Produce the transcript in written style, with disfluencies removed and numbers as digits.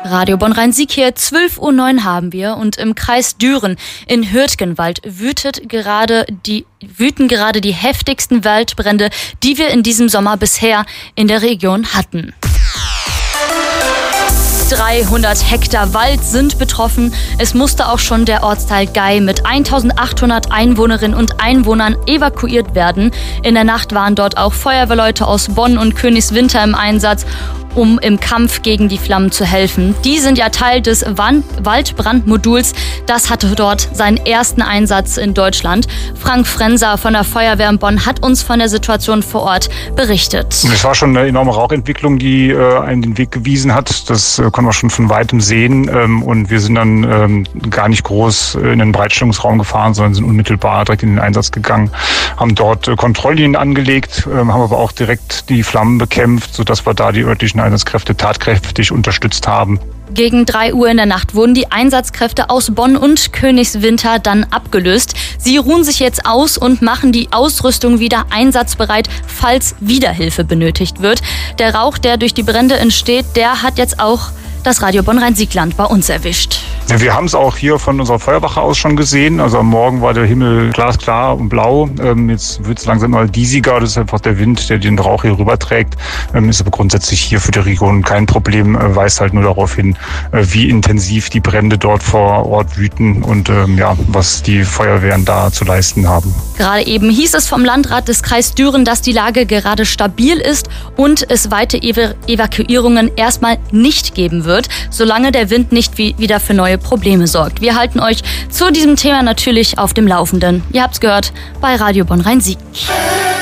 Radio Bonn-Rhein-Sieg hier, 12:09 Uhr haben wir und im Kreis Düren in Hürtgenwald wüten gerade die heftigsten Waldbrände, die wir in diesem Sommer bisher in der Region hatten. 300 Hektar Wald sind betroffen. Es musste auch schon der Ortsteil Gey mit 1800 Einwohnerinnen und Einwohnern evakuiert werden. In der Nacht waren dort auch Feuerwehrleute aus Bonn und Königswinter im Einsatz, um im Kampf gegen die Flammen zu helfen. Die sind ja Teil des Waldbrandmoduls. Das hatte dort seinen ersten Einsatz in Deutschland. Frank Frenser von der Feuerwehr in Bonn hat uns von der Situation vor Ort berichtet. Es war schon eine enorme Rauchentwicklung, die einen den Weg gewiesen hat. Das konnten wir schon von weitem sehen. Und wir sind dann gar nicht groß in den Bereitstellungsraum gefahren, sondern sind unmittelbar direkt in den Einsatz gegangen, haben dort Kontrolllinien angelegt, haben aber auch direkt die Flammen bekämpft, sodass wir da die örtlichen Einsatzkräfte tatkräftig unterstützt haben. Gegen 3 Uhr in der Nacht wurden die Einsatzkräfte aus Bonn und Königswinter dann abgelöst. Sie ruhen sich jetzt aus und machen die Ausrüstung wieder einsatzbereit, falls Wiederhilfe benötigt wird. Der Rauch, der durch die Brände entsteht, der hat jetzt auch das Radio Bonn-Rhein-Sieg-Land bei uns erwischt. Ja, wir haben es auch hier von unserer Feuerwache aus schon gesehen. Also am Morgen war der Himmel glasklar und blau. Jetzt wird es langsam mal diesiger. Das ist einfach der Wind, der den Rauch hier rüberträgt. Ist aber grundsätzlich hier für die Region kein Problem. Weist halt nur darauf hin, wie intensiv die Brände dort vor Ort wüten und was die Feuerwehren da zu leisten haben. Gerade eben hieß es vom Landrat des Kreis Düren, dass die Lage gerade stabil ist und es weitere Evakuierungen erstmal nicht geben wird, solange der Wind nicht wieder für neue Probleme sorgt. Wir halten euch zu diesem Thema natürlich auf dem Laufenden. Ihr habt's gehört bei Radio Bonn-Rhein-Sieg.